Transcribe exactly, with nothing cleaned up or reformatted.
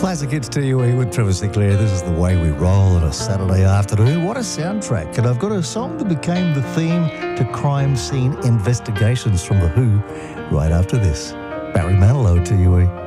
Classic hits to you with Trevor Sinclair. This is the way we roll on a Saturday afternoon. What a soundtrack. And I've got a song that became the theme to crime scene investigations from The Who right after this. Barry Manilow to you.